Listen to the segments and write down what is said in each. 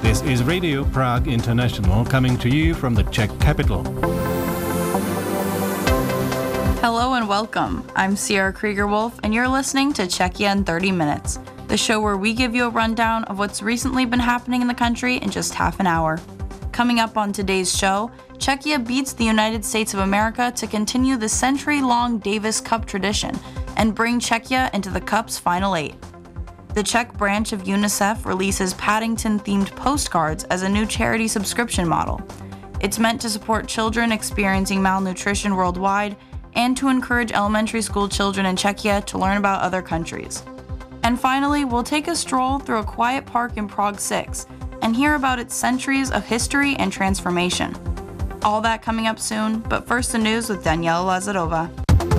This is Radio Prague International coming to you from the Czech capital. Hello and welcome. I'm Sierra Krieger-Wolf, and you're listening to Czechia in 30 Minutes, the show where we give you a rundown of what's recently been happening in the country in just half an hour. Coming up on today's show, Czechia beats the United States of America to continue the century-long Davis Cup tradition and bring Czechia into the Cup's Final Eight. The Czech branch of UNICEF releases Paddington-themed postcards as a new charity subscription model. It's meant to support children experiencing malnutrition worldwide and to encourage elementary school children in Czechia to learn about other countries. And finally, we'll take a stroll through a quiet park in Prague 6 and hear about its centuries of history and transformation. All that coming up soon, but first the news with Daniela Lazarova.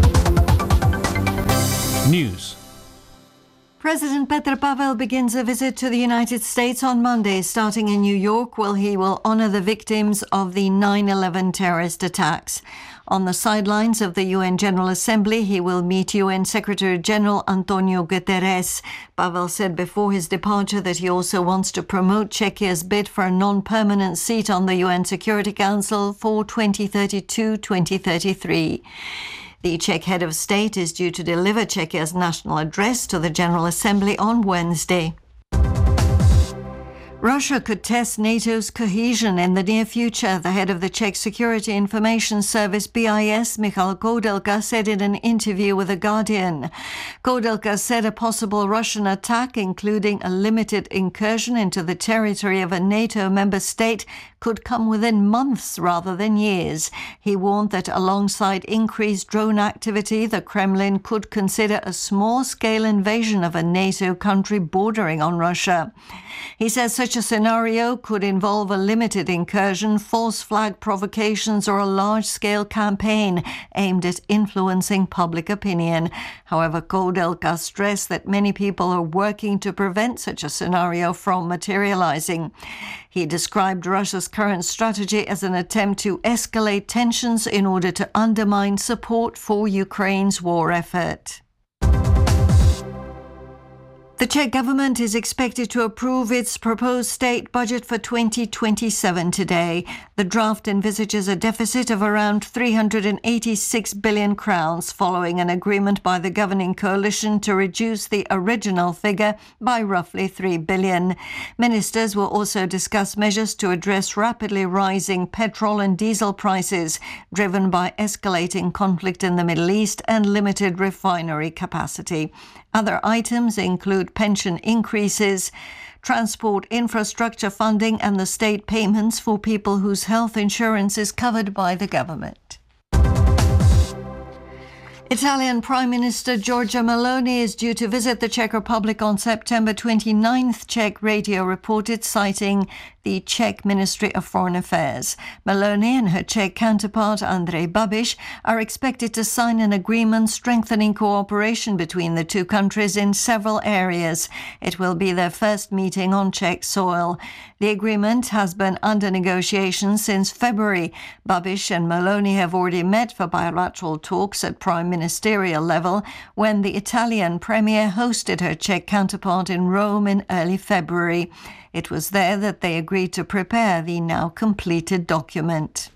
News. President Petr Pavel begins a visit to the United States on Monday, starting in New York, where he will honor the victims of the 9/11 terrorist attacks. On the sidelines of the UN General Assembly, he will meet UN Secretary-General Antonio Guterres. Pavel said before his departure that he also wants to promote Czechia's bid for a non-permanent seat on the UN Security Council for 2032-2033. The Czech head of state is due to deliver Czechia's national address to the General Assembly on Wednesday. Russia could test NATO's cohesion in the near future, the head of the Czech Security Information Service BIS, Michal Koudelka, said in an interview with The Guardian. Koudelka said a possible Russian attack, including a limited incursion into the territory of a NATO member state, could come within months rather than years. He warned that alongside increased drone activity, the Kremlin could consider a small-scale invasion of a NATO country bordering on Russia. He says such a scenario could involve a limited incursion, false flag provocations, or a large-scale campaign aimed at influencing public opinion. However, Koudelka stressed that many people are working to prevent such a scenario from materializing. He described Russia's current strategy as an attempt to escalate tensions in order to undermine support for Ukraine's war effort. The Czech government is expected to approve its proposed state budget for 2027 today. The draft envisages a deficit of around 386 billion crowns, following an agreement by the governing coalition to reduce the original figure by roughly 3 billion. Ministers will also discuss measures to address rapidly rising petrol and diesel prices, driven by escalating conflict in the Middle East and limited refinery capacity. Other items include pension increases, transport infrastructure funding, and the state payments for people whose health insurance is covered by the government. Italian Prime Minister Giorgia Meloni is due to visit the Czech Republic on September 29th, Czech radio reported, citing the Czech Ministry of Foreign Affairs. Meloni and her Czech counterpart Andrej Babiš are expected to sign an agreement strengthening cooperation between the two countries in several areas. It will be their first meeting on Czech soil. The agreement has been under negotiation since February. Babiš and Meloni have already met for bilateral talks at prime ministerial level when the Italian premier hosted her Czech counterpart in Rome in early February. It was there that they agreed to prepare the now completed document.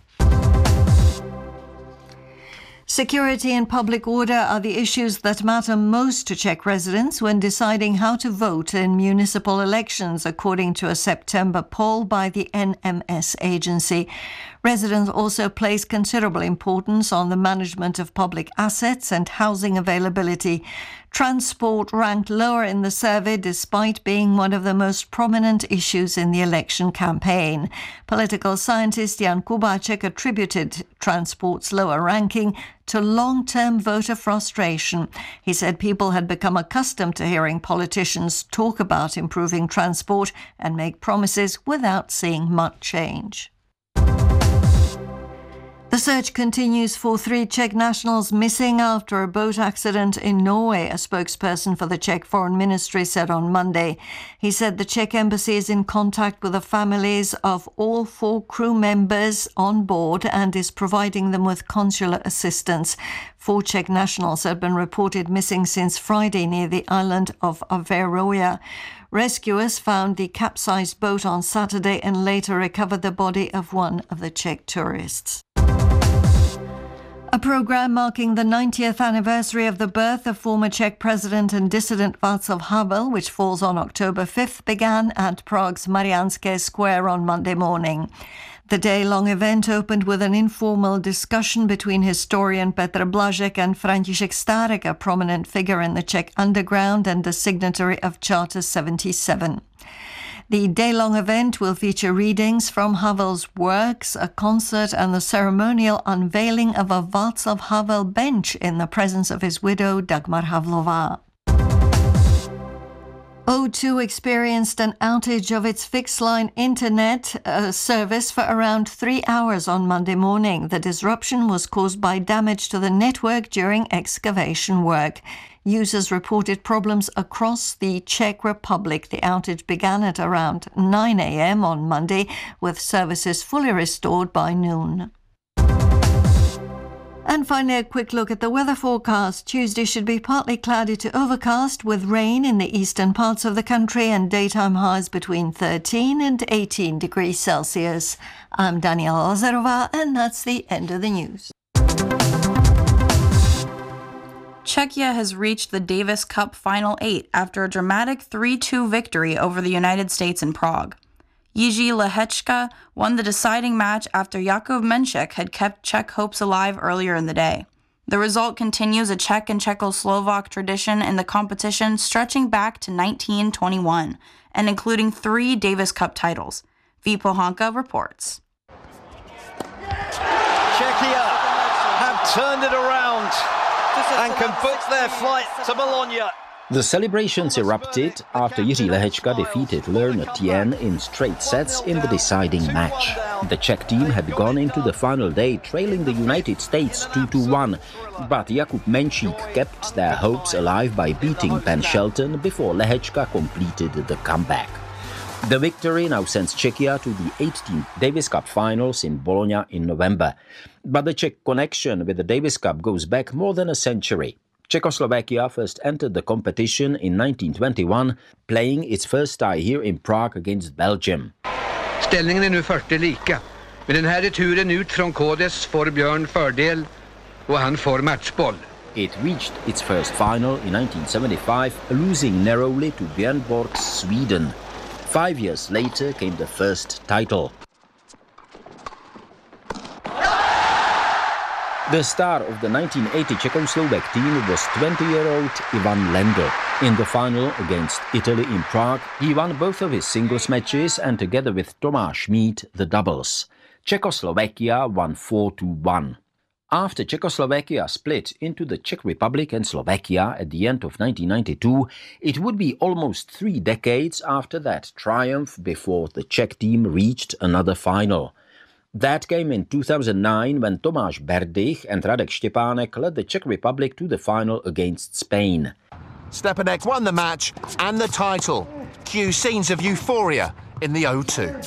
Security and public order are the issues that matter most to Czech residents when deciding how to vote in municipal elections, according to a September poll by the NMS agency. Residents also place considerable importance on the management of public assets and housing availability. Transport ranked lower in the survey despite being one of the most prominent issues in the election campaign. Political scientist Jan Kubáček attributed transport's lower ranking to long-term voter frustration. He said people had become accustomed to hearing politicians talk about improving transport and make promises without seeing much change. The search continues for 3 Czech nationals missing after a boat accident in Norway, a spokesperson for the Czech Foreign Ministry said on Monday. He said the Czech embassy is in contact with the families of all 4 crew members on board and is providing them with consular assistance. 4 Czech nationals have been reported missing since Friday near the island of Averoja. Rescuers found the capsized boat on Saturday and later recovered the body of one of the Czech tourists. A program marking the 90th anniversary of the birth of former Czech president and dissident Václav Havel, which falls on October 5th, began at Prague's Mariánské Square on Monday morning. The day-long event opened with an informal discussion between historian Petr Blažek and František Stárek, a prominent figure in the Czech underground and a signatory of Charter 77. The day-long event will feature readings from Havel's works, a concert and the ceremonial unveiling of a Václav Havel bench in the presence of his widow Dagmar Havlová. O2 experienced an outage of its fixed-line internet service for around 3 hours on Monday morning. The disruption was caused by damage to the network during excavation work. Users reported problems across the Czech Republic. The outage began at around 9 a.m. on Monday, with services fully restored by noon. And finally, a quick look at the weather forecast. Tuesday should be partly cloudy to overcast with rain in the eastern parts of the country and daytime highs between 13 and 18 degrees Celsius. I'm Daniela Lazarova, and that's the end of the news. Czechia has reached the Davis Cup Final 8 after a dramatic 3-2 victory over the United States in Prague. Jiří Lehečka won the deciding match after Jakub Menšík had kept Czech hopes alive earlier in the day. The result continues a Czech and Czechoslovak tradition in the competition stretching back to 1921 and including 3 Davis Cup titles. Vít Pohanka reports. Czechia have turned it around and can book their flight to Bologna. The celebrations erupted after Jiří Lehečka defeated Lerner Tien in straight sets in the deciding match. The Czech team had gone into the final day trailing the United States 2-1, but Jakub Menšík kept their hopes alive by beating Ben Shelton before Lehečka completed the comeback. The victory now sends Czechia to the 18th Davis Cup finals in Bologna in November. But the Czech connection with the Davis Cup goes back more than a century. Czechoslovakia first entered the competition in 1921, playing its first tie here in Prague against Belgium. Ställningen är nu 40 lika. Men den här returen ut från Kodes får Björn fördel och han får matchboll. It reached its first final in 1975, losing narrowly to Björn Borg's Sweden. 5 years later came the first title. The star of the 1980 Czechoslovak team was 20-year-old Ivan Lendl. In the final against Italy in Prague, he won both of his singles matches and together with Tomáš Schmid the doubles. Czechoslovakia won 4-1. After Czechoslovakia split into the Czech Republic and Slovakia at the end of 1992, it would be almost 3 decades after that triumph before the Czech team reached another final. That came in 2009 when Tomáš Berdych and Radek Štěpánek led the Czech Republic to the final against Spain. Stepanek won the match and the title. Cue scenes of euphoria in the O2.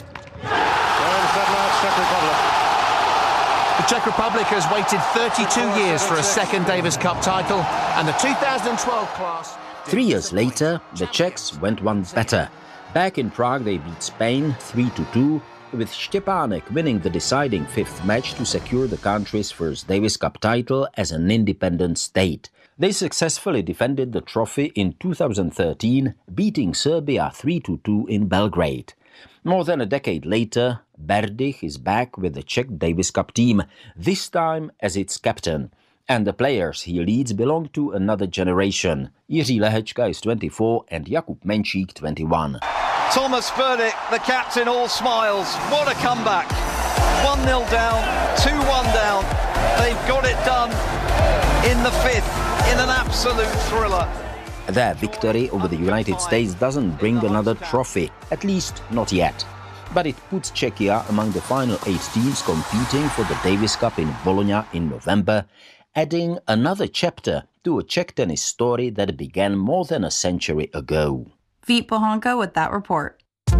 The Czech Republic has waited 32 years for a second Davis Cup title, and the 2012 class... 3 years later, the Czechs went one better. Back in Prague, they beat Spain 3-2, with Štěpánek winning the deciding 5th match to secure the country's first Davis Cup title as an independent state. They successfully defended the trophy in 2013, beating Serbia 3-2 in Belgrade. More than a decade later, Berdych is back with the Czech Davis Cup team, this time as its captain. And the players he leads belong to another generation. Jiří Lehečka is 24 and Jakub Menšík 21. Thomas Berdych, the captain, all smiles. What a comeback. 1-0 down, 2-1 down. They've got it done in the 5th in an absolute thriller. Their victory over the United States doesn't bring another trophy, at least not yet. But it puts Czechia among the final 8 teams competing for the Davis Cup in Bologna in November, adding another chapter to a Czech tennis story that began more than a century ago. Vít Pohanka with that report.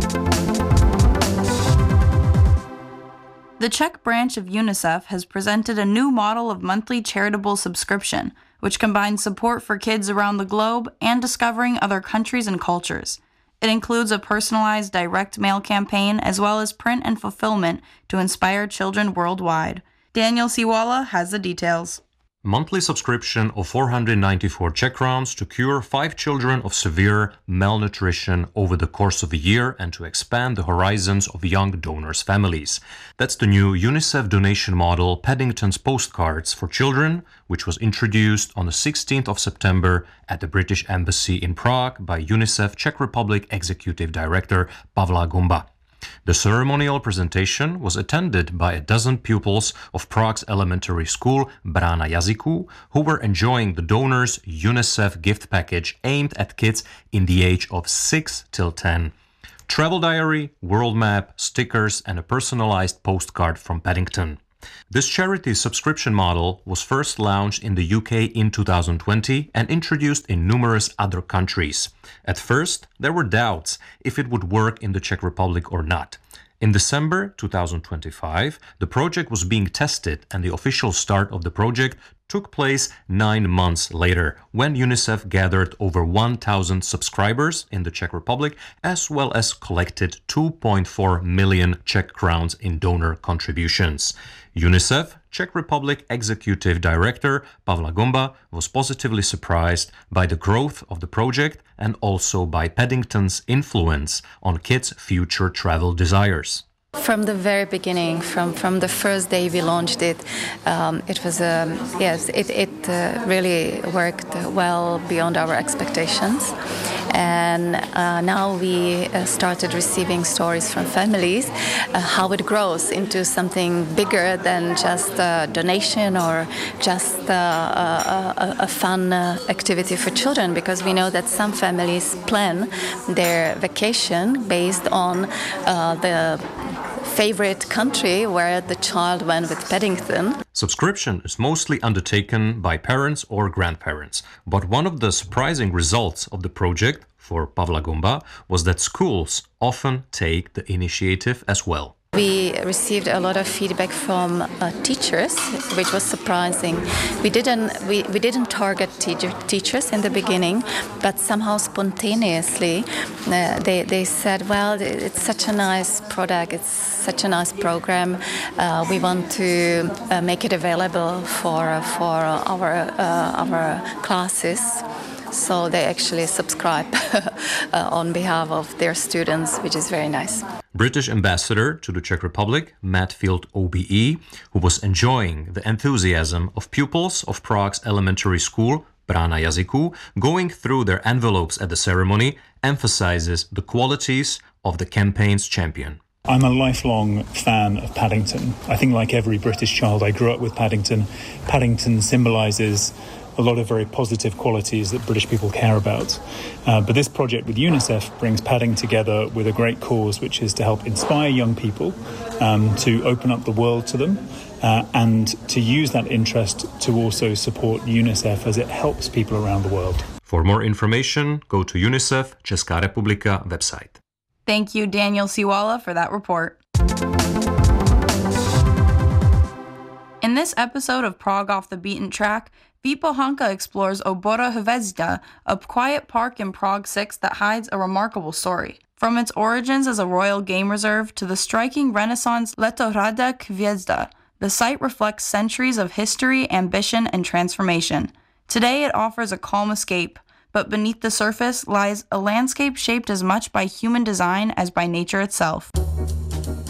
The Czech branch of UNICEF has presented a new model of monthly charitable subscription, which combines support for kids around the globe and discovering other countries and cultures. It includes a personalized direct mail campaign as well as print and fulfillment to inspire children worldwide. Daniel Siwala has the details. Monthly subscription of 494 Czech crowns to cure 5 children of severe malnutrition over the course of a year and to expand the horizons of young donors' families. That's the new UNICEF donation model Paddington's Postcards for Children, which was introduced on the 16th of September at the British Embassy in Prague by UNICEF Czech Republic Executive Director Pavla Gumba. The ceremonial presentation was attended by a dozen pupils of Prague's elementary school Brána Jazyků, who were enjoying the donors' UNICEF gift package aimed at kids in the age of 6 till 10. Travel diary, world map, stickers, and a personalized postcard from Paddington. This charity subscription model was first launched in the UK in 2020 and introduced in numerous other countries. At first, there were doubts if it would work in the Czech Republic or not. In December 2025, the project was being tested, and the official start of the project took place 9 months later, when UNICEF gathered over 1,000 subscribers in the Czech Republic, as well as collected 2.4 million Czech crowns in donor contributions. UNICEF Czech Republic Executive Director Pavla Gumba was positively surprised by the growth of the project and also by Paddington's influence on kids' future travel desires. From the very beginning, from the first day we launched it, it was it really worked well beyond our expectations. And now we started receiving stories from families, how it grows into something bigger than just a donation or just a fun activity for children, because we know that some families plan their vacation based on the favorite country where the child went with Paddington. Subscription is mostly undertaken by parents or grandparents, but one of the surprising results of the project for Pavla Gumba was that schools often take the initiative as well. We received a lot of feedback from teachers, which was surprising. We didn't target teachers in the beginning, but somehow spontaneously they said, "Well, it's such a nice product. It's such a nice program. We want to make it available for our classes." So they actually subscribe on behalf of their students, which is very nice. British ambassador to the Czech Republic, Matt Field OBE, who was enjoying the enthusiasm of pupils of Prague's elementary school, Brána Jazyků, going through their envelopes at the ceremony, emphasizes the qualities of the campaign's champion. I'm a lifelong fan of Paddington. I think like every British child, I grew up with Paddington. Paddington symbolises a lot of very positive qualities that British people care about. But this project with UNICEF brings Padding together with a great cause, which is to help inspire young people to open up the world to them and to use that interest to also support UNICEF as it helps people around the world. For more information, go to UNICEF Česká republika website. Thank you, Daniel Siwala, for that report. In this episode of Prague Off the Beaten Track, Vipo Hanka explores Obora Hvězda, a quiet park in Prague 6 that hides a remarkable story. From its origins as a royal game reserve to the striking Renaissance Letohrádek Hvězda, the site reflects centuries of history, ambition, and transformation. Today it offers a calm escape, but beneath the surface lies a landscape shaped as much by human design as by nature itself.